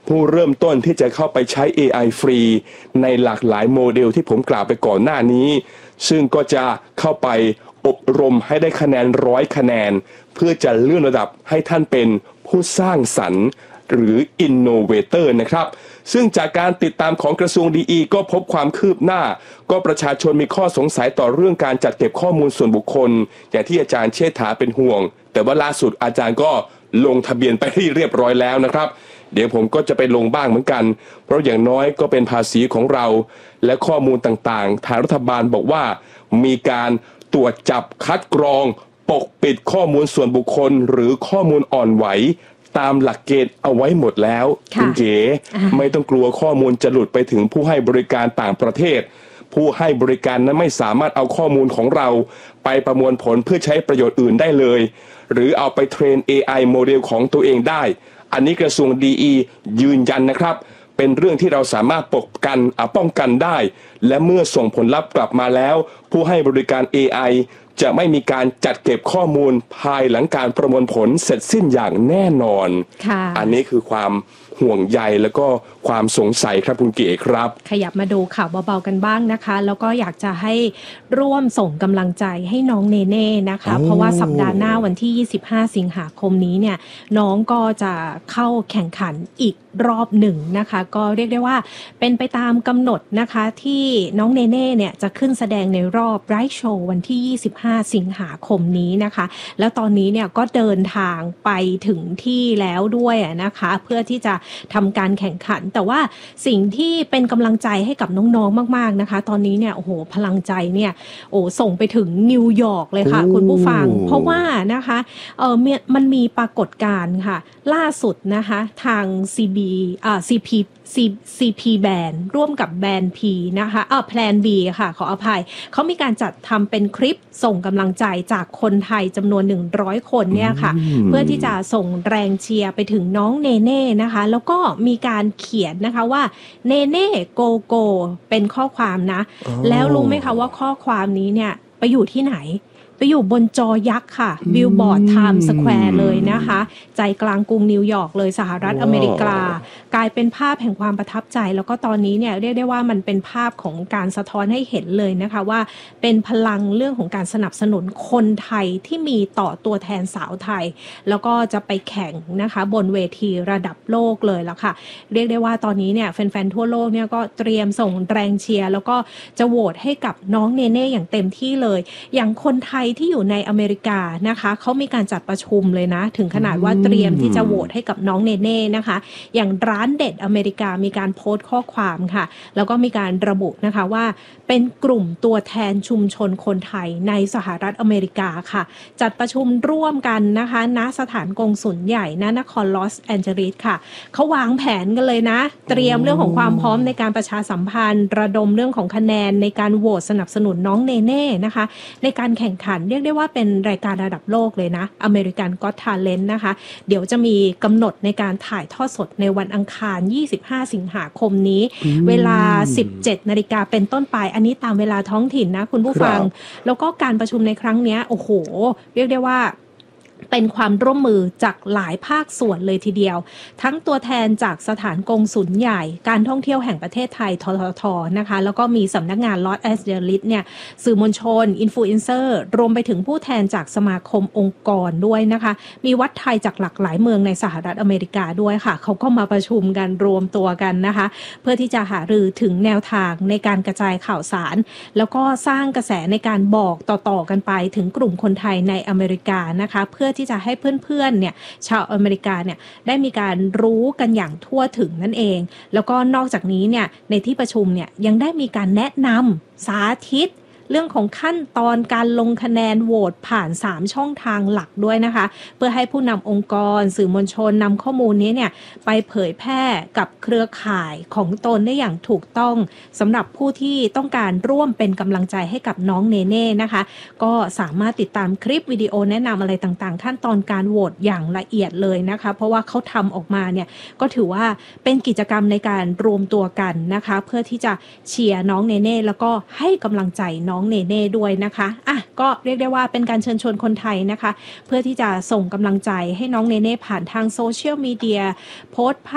ผู้เริ่มต้นที่จะเข้าไปใช้ AI ฟรีในหลากหลายโมเดลที่ผมกล่าวไปก่อนหน้านี้ซึ่งก็จะเข้าไปอบรมให้ได้คะแนน100คะแนนเพื่อจะเลื่อนระดับให้ท่านเป็นผู้สร้างสรรค์หรือ Innovator นะครับซึ่งจากการติดตามของกระทรวงดีก็พบความคืบหน้าก็ประชาชนมีข้อสงสัยต่อเรื่องการจัดเก็บข้อมูลส่วนบุคคลอย่างที่อาจารย์เชษฐาเป็นห่วงแต่ว่าล่าสุดอาจารย์ก็ลงทะเบียนไปเรียบร้อยแล้วนะครับเดี๋ยวผมก็จะไปลงบ้างเหมือนกันเพราะอย่างน้อยก็เป็นภาษีของเราและข้อมูลต่างๆทางรัฐบาลบอกว่ามีการตรวจจับคัดกรองปกปิดข้อมูลส่วนบุคคลหรือข้อมูลอ่อนไหวตามหลักเกณฑ์เอาไว้หมดแล้วคุณเก๋ไม่ต้องกลัวข้อมูลจะหลุดไปถึงผู้ให้บริการต่างประเทศผู้ให้บริการนั้นไม่สามารถเอาข้อมูลของเราไปประมวลผลเพื่อใช้ประโยชน์อื่นได้เลยหรือเอาไปเทรน AI โมเดลของตัวเองได้อันนี้กระทรวงดียืนยันนะครับเป็นเรื่องที่เราสามารถป้องกันได้และเมื่อส่งผลลัพธ์กลับมาแล้วผู้ให้บริการ AI จะไม่มีการจัดเก็บข้อมูลภายหลังการประมวลผลเสร็จสิ้นอย่างแน่นอนอันนี้คือความห่วงใยแล้วก็ความสงสัยครับคุณเก๋ครับขยับมาดูข่าวเบาๆกันบ้างนะคะแล้วก็อยากจะให้ร่วมส่งกำลังใจให้น้องเนเน่นะคะเพราะว่าสัปดาห์หน้าวันที่25สิงหาคมนี้เนี่ยน้องก็จะเข้าแข่งขันอีกรอบหนึ่งนะคะก็เรียกได้ว่าเป็นไปตามกำหนดนะคะที่น้องเนเน่เนี่ยจะขึ้นแสดงในรอบไบรท์โชว์วันที่25สิงหาคมนี้นะคะแล้วตอนนี้เนี่ยก็เดินทางไปถึงที่แล้วด้วยนะคะเพื่อที่จะทำการแข่งขันแต่ว่าสิ่งที่เป็นกำลังใจให้กับน้องๆมากๆนะคะตอนนี้เนี่ยโอ้โหพลังใจเนี่ยส่งไปถึงนิวยอร์กเลยค่ะคุณผู้ฟังเพราะว่านะคะมันมีปรากฏการณ์ค่ะล่าสุดนะคะทาง CP แบนด์ร่วมกับแบนด์ P นะคะแพลน B ค่ะขออภัยเขามีการจัดทำเป็นคลิปส่งกำลังใจจากคนไทยจำนวน100คนเนี่ยค่ะเพื่อที่จะส่งแรงเชียร์ไปถึงน้องเนเน่นะคะแล้วก็มีการเขียนนะคะว่าเนเน่โกโกเป็นข้อความนะแล้วรู้ไหมคะว่าข้อความนี้เนี่ยไปอยู่ที่ไหนไปอยู่บนจอยักษ์ค่ะบิลบอร์ดไทม์สแควร์เลยนะคะใจกลางกรุงนิวยอร์กเลยสหรัฐอเมริกากลายเป็นภาพแห่งความประทับใจแล้วก็ตอนนี้เนี่ยเรียกได้ว่ามันเป็นภาพของการสะท้อนให้เห็นเลยนะคะว่าเป็นพลังเรื่องของการสนับสนุนคนไทยที่มีต่อตัวแทนสาวไทยแล้วก็จะไปแข่งนะคะบนเวทีระดับโลกเลยแล้วค่ะเรียกได้ว่าตอนนี้เนี่ยแฟนๆทั่วโลกเนี่ยก็เตรียมส่งแรงเชียร์แล้วก็จะโหวตให้กับน้องเนเน่อย่างเต็มที่เลยอย่างคนไทยที่อยู่ในอเมริกานะคะเขามีการจัดประชุมเลยนะถึงขนาดว่าเตรียมที่จะโหวตให้กับน้องเนเน่นะคะอย่างร้านเด็ดอเมริกามีการโพสต์ข้อความค่ะแล้วก็มีการระบุนะคะว่าเป็นกลุ่มตัวแทนชุมชนคนไทยในสหรัฐอเมริกาค่ะจัดประชุมร่วมกันนะคะณสถานกงสุลใหญ่ณนครลอสแอนเจลิสค่ะเขาวางแผนกันเลยนะเตรียมเรื่องของความพร้อมในการประชาสัมพันธ์ระดมเรื่องของคะแนนในการโหวตสนับสนุนน้องเนเน่นะคะในการแข่งขันเรียกได้ว่าเป็นรายการระดับโลกเลยนะ American Got Talent นะคะเดี๋ยวจะมีกำหนดในการถ่ายทอดสดในวันอังคาร25สิงหาคมนี้เวลา 17 นาฬิกาเป็นต้นไปอันนี้ตามเวลาท้องถิ่นนะคุณผู้ฟังแล้วก็การประชุมในครั้งนี้โอ้โหเรียกได้ว่าเป็นความร่วมมือจากหลายภาคส่วนเลยทีเดียวทั้งตัวแทนจากสถานกงสุลใหญ่การท่องเที่ยวแห่งประเทศไทยททท.นะคะแล้วก็มีสำนักงานลอสแอนเจลิสเนี่ยสื่อมวลชนอินฟลูเอนเซอร์รวมไปถึงผู้แทนจากสมาคมองค์กรด้วยนะคะมีวัดไทยจากหลากหลายเมืองในสหรัฐอเมริกาด้วยค่ะเขาก็มาประชุมกันรวมตัวกันนะคะเพื่อที่จะหารือถึงแนวทางในการกระจายข่าวสารแล้วก็สร้างกระแสในการบอกต่อๆกันไปถึงกลุ่มคนไทยในอเมริกานะคะเพื่อที่จะให้เพื่อนๆเนี่ยชาวอเมริกาเนี่ยได้มีการรู้กันอย่างทั่วถึงนั่นเองแล้วก็นอกจากนี้เนี่ยในที่ประชุมเนี่ยยังได้มีการแนะนำสาธิตเรื่องของขั้นตอนการลงคะแนนโหวตผ่าน3ช่องทางหลักด้วยนะคะเพื่อให้ผู้นำองค์กรสื่อมวลชนนำข้อมูลนี้เนี่ยไปเผยแพร่กับเครือข่ายของตนได้อย่างถูกต้องสำหรับผู้ที่ต้องการร่วมเป็นกำลังใจให้กับน้องเนเน่นะคะก็สามารถติดตามคลิปวิดีโอแนะนำอะไรต่างๆขั้นตอนการโหวตอย่างละเอียดเลยนะคะเพราะว่าเขาทำออกมาเนี่ยก็ถือว่าเป็นกิจกรรมในการรวมตัวกันนะคะเพื่อที่จะเชียร์น้องเนเน่แล้วก็ให้กำลังใจน้องเนเน่ด้วยนะคะก็เรียกได้ว่าเป็นการเชิญชวนคนไทยนะคะเพื่อที่จะส่งกำลังใจให้น้องเนเน่ผ่านทางโซเชียลมีเดียโพสต์